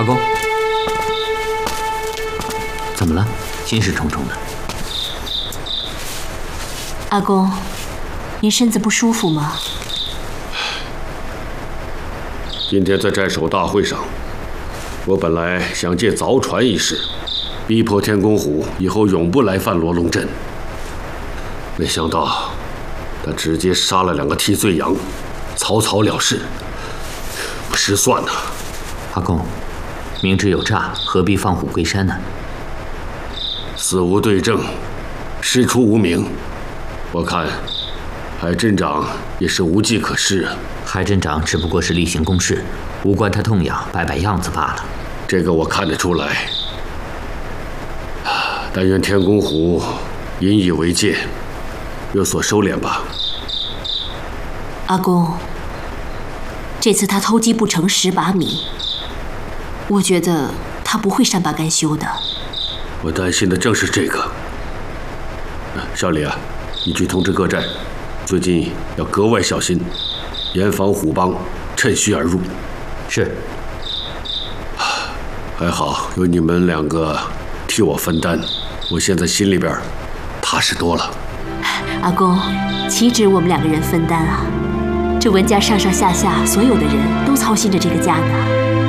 阿公，怎么了？心事重重的。 阿公，您身子不舒服吗？ 今天在寨守大会上，我本来想借凿船一事，逼迫天宫虎以后永不来犯罗龙镇，没想到他直接杀了2个替罪羊，草草了事，不失算呐！ 阿公，明知有诈，何必放虎归山呢？ 死无对证，事出无名，我看海镇长也是无计可施啊。 海镇长只不过是例行公事，无关他痛痒，摆摆样子罢了。 这个我看得出来。但愿天宫虎引以为戒，有所收敛吧。 阿公，这次他偷鸡不成蚀把米，我觉得他不会善罢甘休的。 我担心的正是这个。少李啊，你去通知各寨，最近要格外小心，严防虎帮趁虚而入。 是。 还好有你们2个替我分担，我现在心里边踏实多了。 阿公，岂止我们2个人分担啊？这文家上上下下所有的人都操心着这个家呢。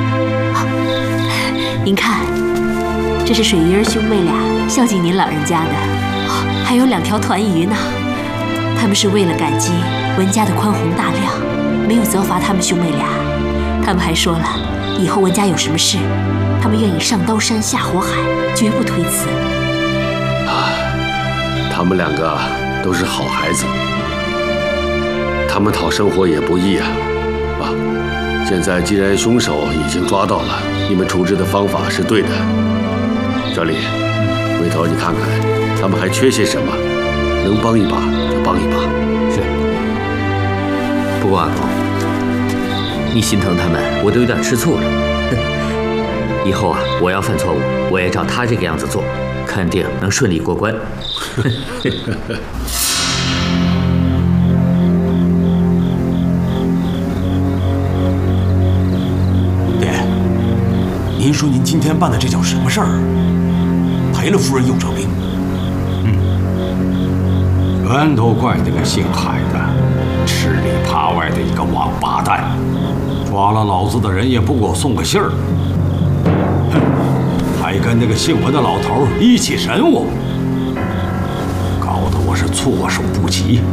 您看，这是水鱼儿兄妹俩孝敬您老人家的，还有2条团鱼呢。他们是为了感激文家的宽宏大量，没有责罚他们兄妹俩。他们还说了，以后文家有什么事，他们愿意上刀山下火海，绝不推辞。 他们2个都是好孩子，他们讨生活也不易啊。爸，现在既然凶手已经抓到了，你们处置的方法是对的。小李，回头你看看他们还缺些什么，能帮一把就帮一把。 是。不过阿公，你心疼他们，我都有点吃醋了。以后啊，我要犯错误，我也照他这个样子做，肯定能顺利过关。 爹，您说您今天办的这叫什么事儿？赔了夫人又折兵。 全都怪那个姓海的，吃里扒外的一个王八蛋，抓了老子的人也不给我送个信儿，哼，还跟那个姓文的老头一起审我，搞得我是措手不及。